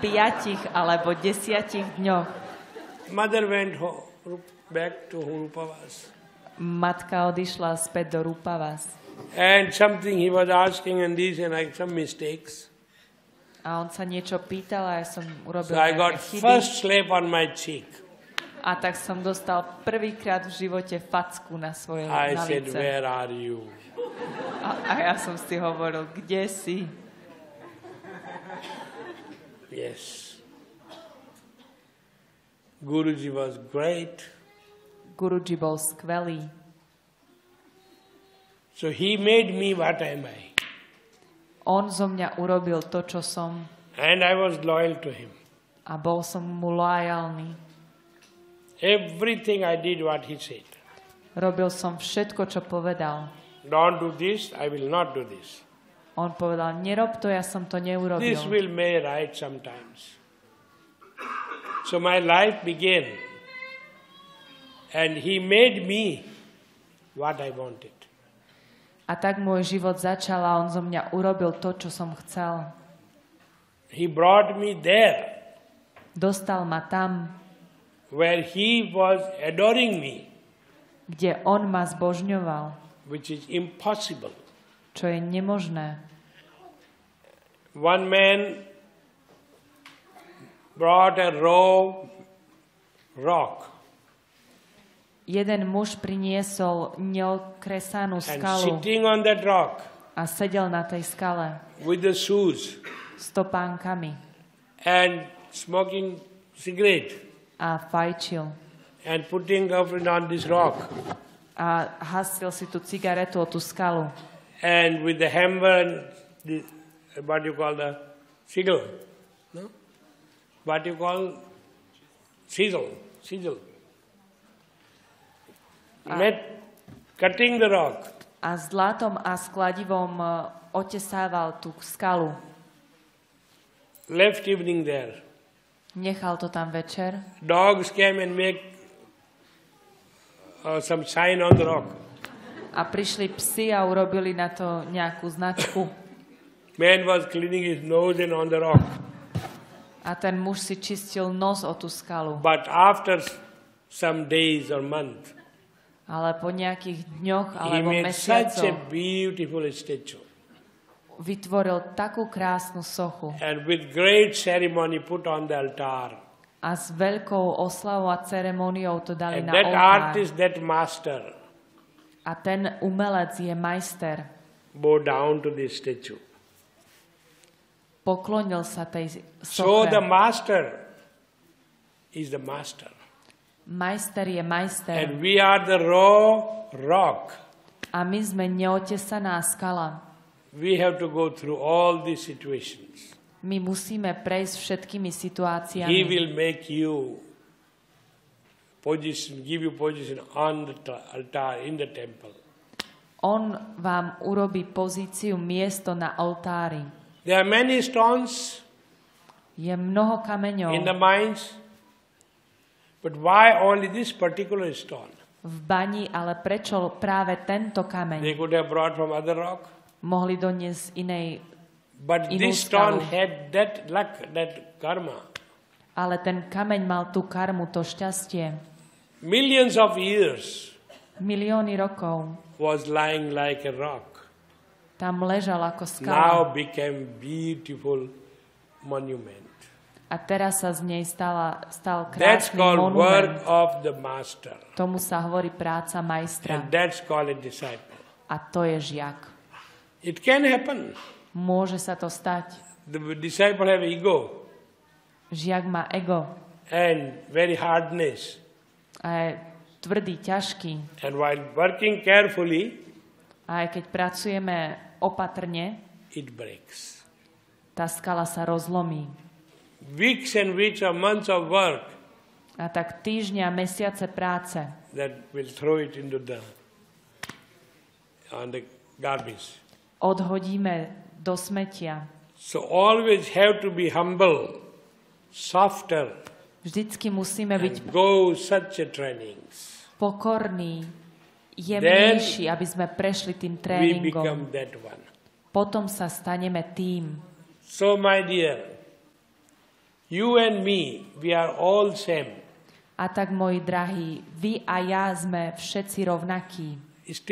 5 alebo 10 dňoch. Mother went back to Rupavas. Matka odišla späť do Rupavas. And something he was asking and these and some mistakes. A on sa niečo pýtal a ja som urobil So I got nejaké chyby. first slap on my cheek. A tak som dostal prvýkrát v živote facku na svoje I na said, lice. where are you? A ja som si hovoril, kde si? Yes. Guruji was great. Guruji bol skvelý. So he made me what am I. On zo mňa urobil to, čo som. And I was loyal to him. A bol som mu loajálny. Everything I did what he said. Robil som všetko, čo povedal. Don't do this, I will not do this. On povedal, nerob to, ja som to neurobil. This will may right sometimes. So my life began. And he made me what I wanted. A tak môj život začal a on zo mňa urobil to, čo som chcel. He brought me there. Dostal ma tam, Where he was adoring me. kde on ma zbožňoval, Which is impossible. čo je nemožné. One man brought a raw rock Jeden muž priniesol neokresanú and skalu sitting on that rock a sedel na tej skale with the shoes s topánkami and smoking cigarette a fajčil. and putting up on this rock A hasil si tú cigaretu o tú skalu. and with the hammer and the, what you call the sickle, no? What you call sizzle. Cutting the rock. A s dlátom a s kladivom otesával tú skalu. Left evening there. Nechal to tam večer. Dogs came and make some sign on the rock. A prišli psi a urobili na to nejakú značku. Man was cleaning his nose and on the rock. A ten muž si čistil nos o tú skalu. But after some days or months, Ale po nejakých dňoch he alebo made such a mesiacoch beautiful statue. vytvoril takú krásnu sochu. And with great ceremony put on the altar. A s veľkou oslavou a ceremóniou to dali And na that oltár. artist, that master, A ten umelec je majster. bow down to this statue. Poklonil sa tej So the soche. master is the master. Majster je majster. And we are the raw rock. A my sme neotesaná skala. We have to go through all these situations. My musíme prejsť všetkými He situáciami. will make you position, give you position on the altar in the temple. On vám urobí pozíciu, miesto na oltári. There are many stones Je mnoho kameňov in the mines, but why only this particular stone? v bani, ale prečo práve tento kameň? They could have brought from other rock, Mohli doniesť z inej, but Inú this stone skalu. had that luck, that karma. ale ten kameň mal tú karmu, to šťastie. Millions of years Milióny rokov was lying like a rock. tam ležal ako skala. Now became beautiful monument. A teraz sa z nej stal That's krásny called work monument. of the master. Tomu sa hovorí práca majstra. And that's called a disciple. A to je žiak. It can happen. Môže sa to stať. The disciple have ego Žiak má ego and very hardness. a je tvrdý, ťažký. And while working carefully, A aj keď pracujeme opatrne, it breaks. tá skala sa rozlomí. Weeks and weeks or months of work A tak týždňa a mesiace práce that will throw it into on the garbage. odhodíme do smetia. So always have to be humble, softer, Vždycky musíme byť and go such a trainings. pokorní, jemnejší, aby sme prešli tým We tréningom. become that one. Potom sa staneme tým. So my dear, You and me, we are all same. A tak, moji drahí, vy a ja sme všetci rovnakí.